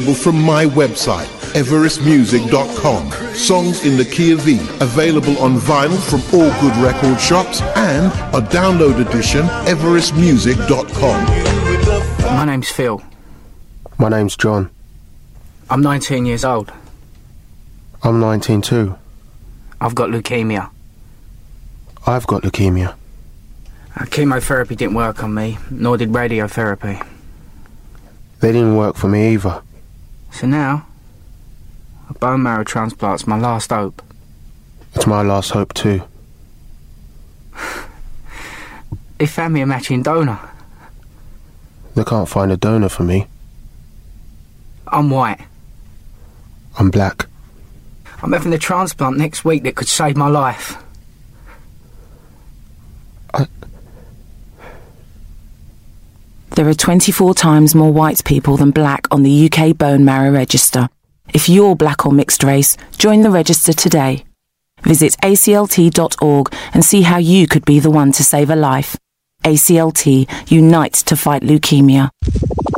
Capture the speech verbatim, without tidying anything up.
from my website, everest music dot com. Songs in the key of E, available on vinyl from all good record shops, and a download edition, everest music dot com. My name's Phil. My name's John. I'm nineteen years old. I'm nineteen too. I've got leukemia. I've got leukemia. Uh, chemotherapy didn't work on me, nor did radiotherapy. They didn't work for me either. So now, a bone marrow transplant's my last hope. It's my last hope too. They found me a matching donor. They can't find a donor for me. I'm white. I'm black. I'm having a transplant next week that could save my life. I... There are twenty-four times more white people than black on the U K Bone Marrow Register. If you're black or mixed race, join the register today. Visit A C L T dot org and see how you could be the one to save a life. A C L T, unite to fight leukemia.